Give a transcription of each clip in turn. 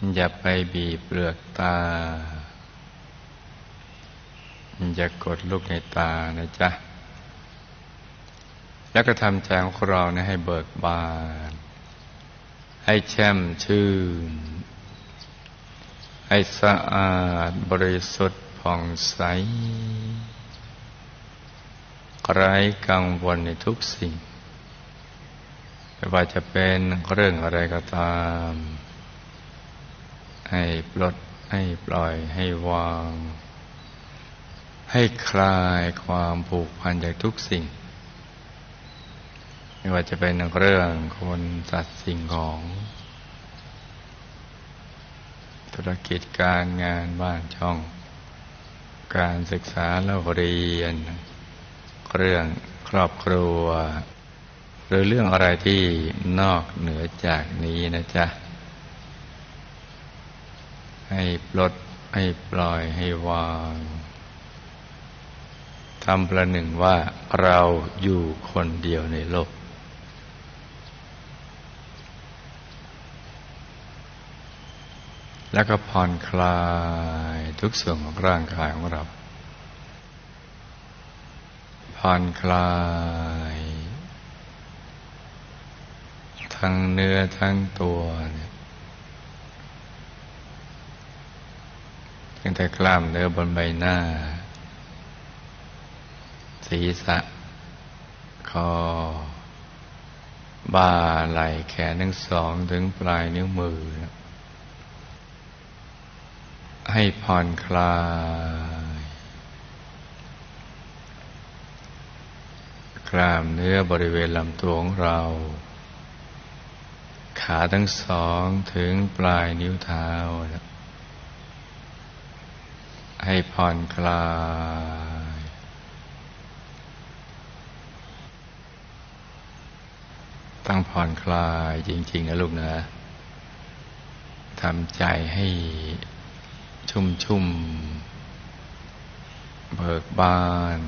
อย่าไปบีบเปลือกตาอย่ากดลูกในตานะจ๊ะแล้วก็ทำใจของเราให้เบิกบานให้แช่มชื่นให้สะอาดบริสุทธิ์ผ่องใสไร้กังวลในทุกสิ่งไม่ว่าจะเป็นเรื่องอะไรก็ตามให้ปลดให้ปล่อยให้วางให้คลายความผูกพันจากทุกสิ่งไม่ว่าจะเป็นเรื่องคนสัตว์สิ่งของธุรกิจการงานบ้านช่องการศึกษาเล่าเรียนเรื่องครอบครัวหรือเรื่องอะไรที่นอกเหนือจากนี้นะจ๊ะให้ปลดให้ปล่อยให้วางทำประหนึ่งว่าเราอยู่คนเดียวในโลกแล้วก็ผ่อนคลายทุกส่วนของร่างกายของเราผ่อนคลายทั้งเนื้อทั้งตัวตั้งแต่กล้ามเนื้อบนใบหน้าศีรษะคอบ่าไหล่แขนทั้งสองถึงปลายนิ้วมือให้ผ่อนคลายกล้ามเนื้อบริเวณลำตัวของเราขาทั้งสองถึงปลายนิ้วเท้าให้ผ่อนคลายต้องผ่อนคลายจริงๆนะลูกนะทำใจให้ชุ่มเบิกบาน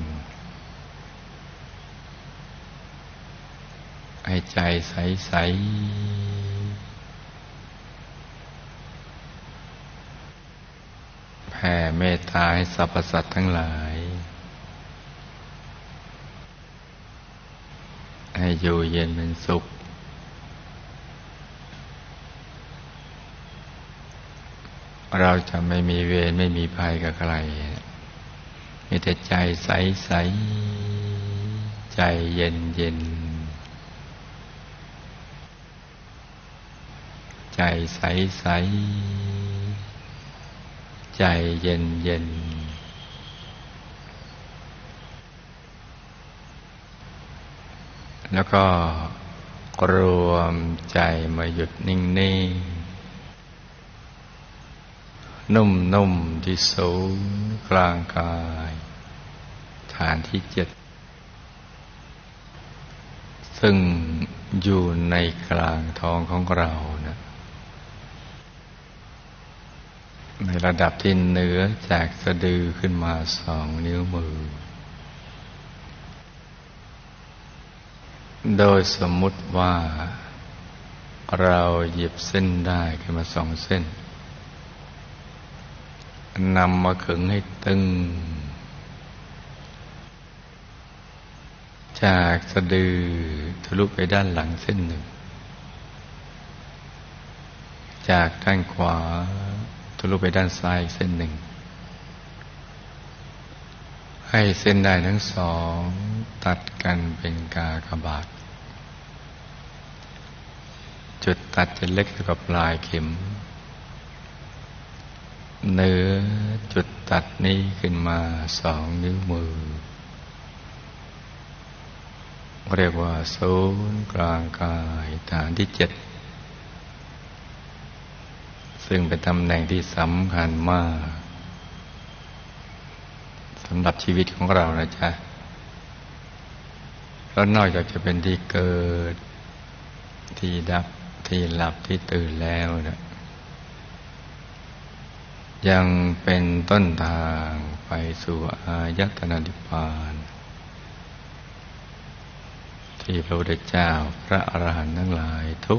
ให้ใจใสๆแผ่เมตตาให้สรรพสัตว์ทั้งหลายให้อยู่เย็นเป็นสุขเราจะไม่มีเวรไม่มีภัยกับใครมีแต่ใจใสๆใจเย็นใจใสๆใจเย็นแล้วก็รวมใจมาหยุดนิ่งๆนุ่มๆที่ศูนย์กลางกายฐานที่7ซึ่งอยู่ในกลางท้องของเรานะในระดับที่เหนือจากสะดือขึ้นมา2 นิ้วมือโดยสมมุติว่าเราหยิบเส้นได้ขึ้นมา2 เส้นนำมาขึงให้ตึงจากสะดือทะลุไปด้านหลังเส้นหนึ่งจากด้านขวาทะลุไปด้านซ้ายเส้นหนึ่งให้เส้นได้ทั้งสองตัดกันเป็นกากบาทจุดตัดจะเล็กเท่ากับปลายเข็มเหนือจุดตัดนี้ขึ้นมา2 นิ้วมือเรียกว่าศูนย์กลางกายฐานที่7ซึ่งเป็นตำแหน่งที่สำคัญมากสำหรับชีวิตของเรานะจ๊ะเพราะนอกจากจะเป็นที่เกิดที่ดับที่หลับที่ตื่นแล้วนะยังเป็นต้นทางไปสู่อายตนะนิพพานที่พระพุทธเจ้าพระอรหันต์ทั้งหลายทุก